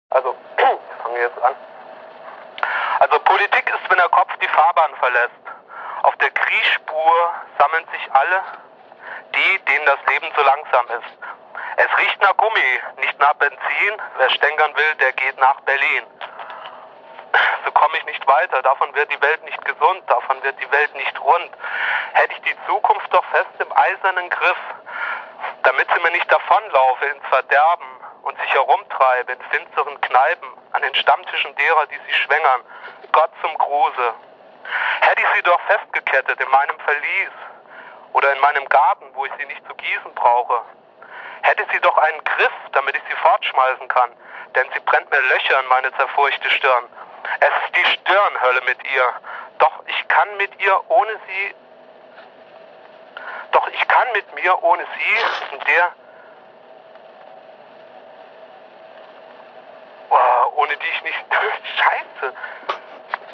Also, ich fange jetzt an. Also Politik ist, wenn der Kopf die Fahrbahn verlässt. Auf der Kriechspur sammeln sich alle, denen das Leben zu langsam ist. Es riecht nach Gummi, nicht nach Benzin. Wer stänkern will, der geht nach Berlin. So komme ich nicht weiter, davon wird die Welt nicht gesund, davon wird die Welt nicht rund. Hätte ich die Zukunft doch fest im eisernen Griff, damit sie mir nicht davonlaufe ins Verderben und sich herumtreibe in finsteren Kneipen, an den Stammtischen derer, die sie schwängern, Gott zum Gruße. Hätte ich sie doch festgekettet in meinem Verlies oder in meinem Garten, wo ich sie nicht zu gießen brauche. Hätte sie doch einen Griff, damit ich sie fortschmeißen kann, denn sie brennt mir Löcher in meine zerfurchte Stirn. Es ist die Stirnhölle mit ihr, doch ich kann mit mir ohne sie, in der, ohne die ich nicht